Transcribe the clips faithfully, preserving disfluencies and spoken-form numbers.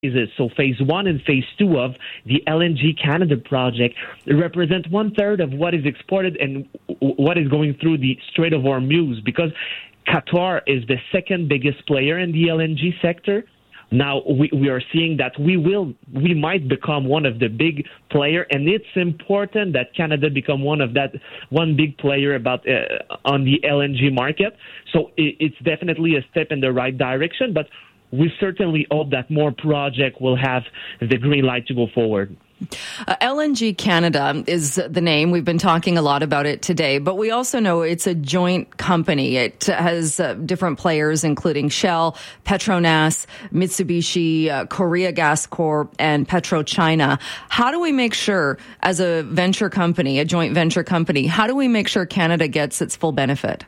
phases. So phase one and phase two of the L N G Canada project represent one third of what is exported and what is going through the Strait of Hormuz, because Qatar is the second biggest player in the L N G sector. Now we, we are seeing that we will we might become one of the big player, and it's important that Canada become one of that one big player about uh, on the L N G market. So it, it's definitely a step in the right direction, but we certainly hope that more projects will have the green light to go forward. Uh, L N G Canada is the name. We've been talking a lot about it today, but we also know it's a joint company. It has uh, different players, including Shell, Petronas, Mitsubishi, uh, Korea Gas Corp, and PetroChina. How do we make sure, as a venture company, a joint venture company, how do we make sure Canada gets its full benefit?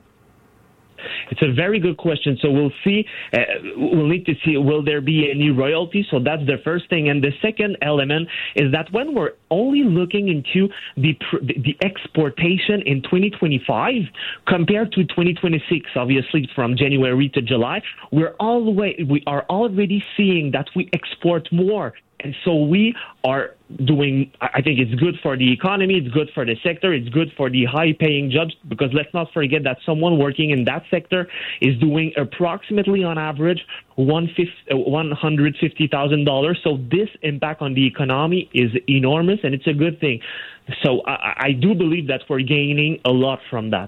It's a very good question. So we'll see. Uh, we'll need to see, will there be any royalties? So that's the first thing. And the second element is that when we're only looking into the the exportation in twenty twenty-five compared to twenty twenty-six, obviously from January to July, we're all the way, we are already seeing that we export more. And so we are doing, I think it's good for the economy, it's good for the sector, it's good for the high-paying jobs, because let's not forget that someone working in that sector is doing approximately, on average, one hundred fifty thousand dollars. So this impact on the economy is enormous, and it's a good thing. So I, I do believe that we're gaining a lot from that.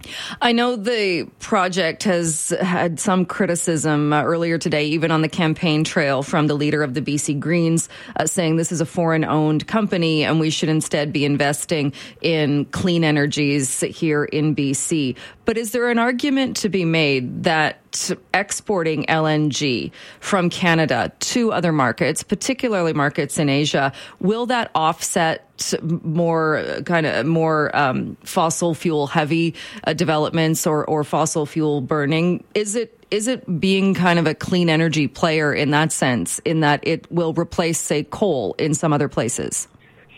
I know the project has had some criticism uh, earlier today, even on the campaign trail, from the leader of the B C Greens, uh, saying this is a foreign-owned company and we should instead be investing in clean energies here in B C. But is there an argument to be made that exporting L N G from Canada to other markets, particularly markets in Asia, will that offset more kind of more um, fossil fuel heavy uh, developments or, or fossil fuel burning? Is it is it being kind of a clean energy player in that sense, in that it will replace, say, coal in some other places?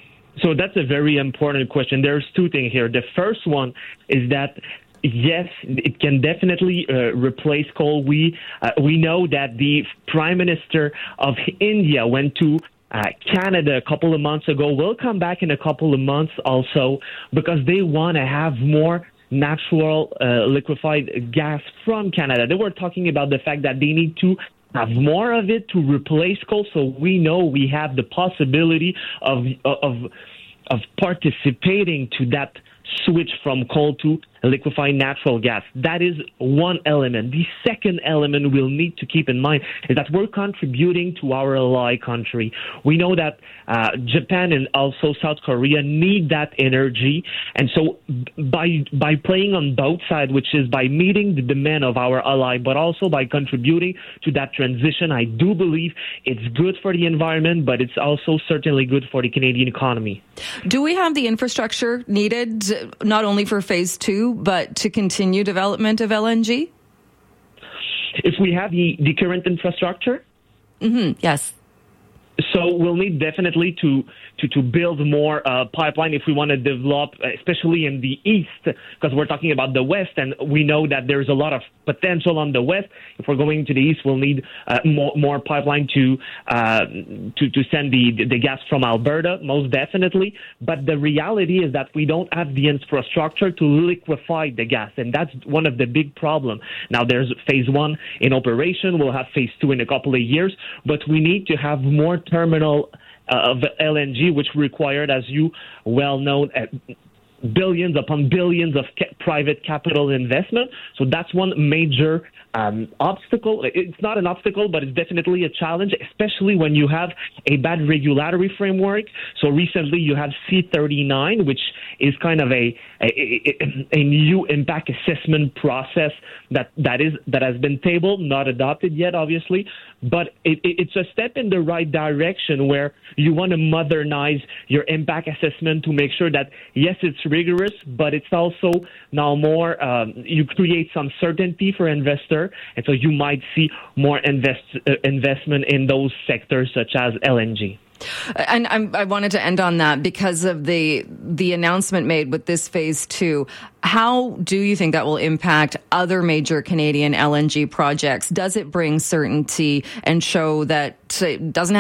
So that's a very important question. There's two things here. The first one is that yes, it can definitely uh, replace coal. We uh, we know that the Prime Minister of India went to uh, Canada a couple of months ago. Will come back in a couple of months also, because they want to have more natural uh, liquefied gas from Canada. They were talking about the fact that they need to have more of it to replace coal. So we know we have the possibility of of of participating to that switch from coal to liquefied natural gas. That is one element. The second element we'll need to keep in mind is that we're contributing to our ally country. We know that uh, Japan and also South Korea need that energy. And so by by playing on both sides, which is by meeting the demand of our ally, but also by contributing to that transition, I do believe it's good for the environment, but it's also certainly good for the Canadian economy. Do we have the infrastructure needed, not only for phase two, but to continue development of L N G? If we have the, the current infrastructure? Mm-hmm, yes. So we'll need definitely to to, to build more uh, pipeline if we want to develop, especially in the east, because we're talking about the west, and we know that there's a lot of potential on the west. If we're going to the east, we'll need uh, more more pipeline to uh, to to send the the gas from Alberta, most definitely. But the reality is that we don't have the infrastructure to liquefy the gas, and that's one of the big problems. Now there's phase one in operation. We'll have phase two in a couple of years, but we need to have more terminal uh, of L N G, which required, as you well know, uh, billions upon billions of ca- private capital investment. So that's one major um, obstacle. It's not an obstacle, but it's definitely a challenge, especially when you have a bad regulatory framework. So recently you have C thirty-nine, which is kind of a a, a, a new impact assessment process that, that is that has been tabled, not adopted yet, obviously. But it, it, it's a step in the right direction where you want to modernize your impact assessment to make sure that, yes, it's rigorous, but it's also now more, um, you create some certainty for investor, and so you might see more invest, uh, investment in those sectors such as L N G. And I'm, I wanted to end on that because of the the announcement made with this phase two. How do you think that will impact other major Canadian L N G projects? Does it bring certainty and show that it doesn't